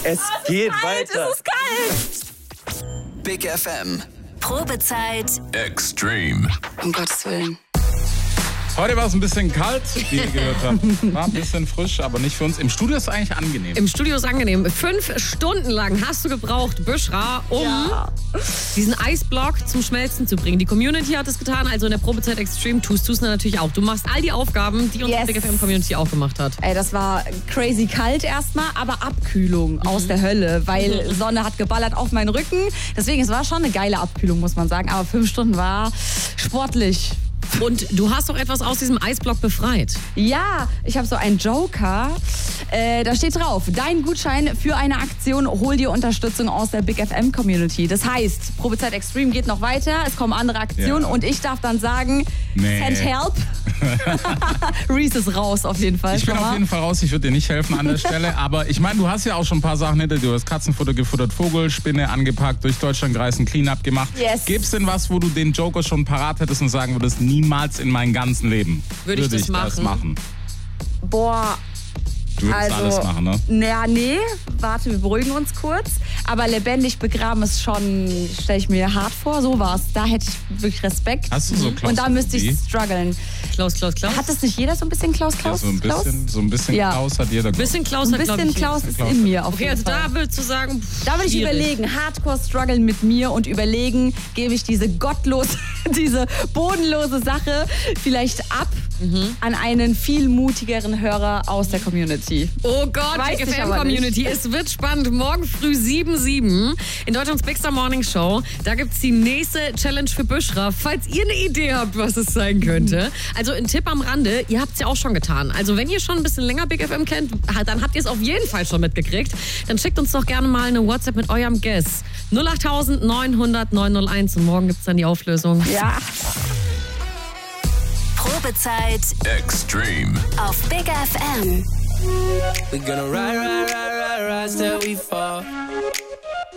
Es geht weiter. Es ist kalt. Big FM. Probezeit Extreme. Um Gottes Willen. Heute war es ein bisschen kalt, wie ihr gehört habt. War ein bisschen frisch, aber nicht für uns. Im Studio ist es eigentlich angenehm. Im Studio ist angenehm. 5 Stunden lang hast du gebraucht, Büschra, um diesen Eisblock zum Schmelzen zu bringen. Die Community hat es getan, also in der Probezeit Extreme tust du es natürlich auch. Du machst all die Aufgaben, die unsere Big FM Community auch gemacht hat. Ey, das war crazy kalt erstmal, aber Abkühlung aus der Hölle, weil Sonne hat geballert auf meinen Rücken. Deswegen, es war schon eine geile Abkühlung, muss man sagen. Aber 5 Stunden war sportlich. Und du hast doch etwas aus diesem Eisblock befreit. Ja, ich habe so einen Joker. Da steht drauf, dein Gutschein für eine Aktion, hol dir Unterstützung aus der Big FM Community. Das heißt, Probezeit Extreme geht noch weiter, es kommen andere Aktionen und ich darf dann sagen, send help. Reese ist raus auf jeden Fall. Ich bin auf jeden Fall raus, ich würde dir nicht helfen an der Stelle. Aber ich meine, du hast ja auch schon ein paar Sachen hinter dir. Du hast Katzenfutter gefuttert, Vogelspinne angepackt, durch Deutschland gereist, Cleanup gemacht. Yes. Gibt's denn was, wo du den Joker schon parat hättest und sagen würdest, niemals in meinem ganzen Leben würde ich das machen? Boah. Du würdest alles machen, ne? Ja, nee, warte, wir beruhigen uns kurz. Aber lebendig begraben ist schon, stelle ich mir hart vor, sowas. Da hätte ich wirklich Respekt. Hast du so Klaus? Und da müsste ich strugglen. Klaus. Hat das nicht jeder so ein bisschen Klaus? Ja, so ein bisschen Ja. Klaus hat jeder. Bisschen Klaus hat, Ein glaub bisschen ich, Klaus ist in mir auf Okay, jeden also Fall. da würdest du sagen, Da würde ich schwierig. überlegen, hardcore strugglen mit mir und überlegen, gebe ich diese diese bodenlose Sache vielleicht ab an einen viel mutigeren Hörer aus der Community. Oh Gott, Weiß Big ich FM aber Community. Es wird spannend. Morgen früh 7:07 in Deutschlands Big Star Morning Show. Da gibt's die nächste Challenge für Büschra. Falls ihr eine Idee habt, was es sein könnte. Also ein Tipp am Rande, ihr habt's ja auch schon getan. Also wenn ihr schon ein bisschen länger Big FM kennt, dann habt ihr es auf jeden Fall schon mitgekriegt. Dann schickt uns doch gerne mal eine WhatsApp mit eurem Guess. 08000 900 901 und morgen gibt's dann die Auflösung. Ja. Probezeit Extreme. auf Big FM. We gonna ride till we fall.